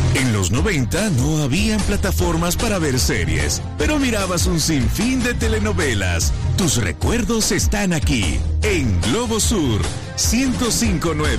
En los 90 no habían plataformas para ver series, pero mirabas un sinfín de telenovelas. Tus recuerdos están aquí, en Globo Sur 105.9.